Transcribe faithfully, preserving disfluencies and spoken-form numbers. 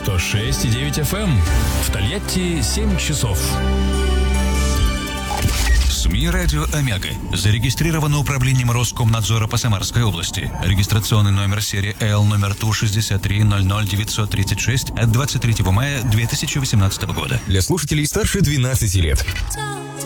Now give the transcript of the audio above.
сто шесть и девять эф эм. В Тольятти семь часов. СМИ «Радио Омега». Зарегистрировано управлением Роскомнадзора по Самарской области. Регистрационный номер серии Л номер Ту шестьдесят три ноль ноль девятьсот тридцать шесть от двадцать третьего мая две тысячи восемнадцатого года. Для слушателей старше двенадцати лет.